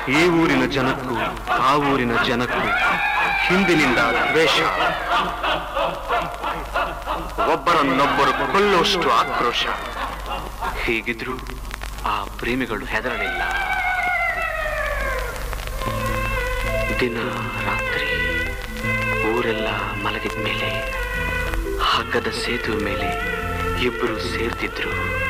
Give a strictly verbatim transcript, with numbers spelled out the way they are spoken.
ಈ ಊರಿನ ಜನಕ್ಕೂ ಆ ಊರಿನ ಜನಕ್ಕೂ ಹಿಂದಿನಿಂದ ದ್ವೇಷ, ಒಬ್ಬರನ್ನೊಬ್ಬರು ಕೊಲ್ಲುವಷ್ಟು ಆಕ್ರೋಶ. ಹೀಗಿದ್ರು ಆ ಪ್ರೇಮಿಗಳು ಹೆದರಲಿಲ್ಲ. ದಿನ ರಾತ್ರಿ ಊರೆಲ್ಲ ಮಲಗಿದ ಮೇಲೆ ಹಗ್ಗದ ಸೇತುವೆ ಮೇಲೆ ಇಬ್ಬರು ಸೇರ್ತಿದ್ರು.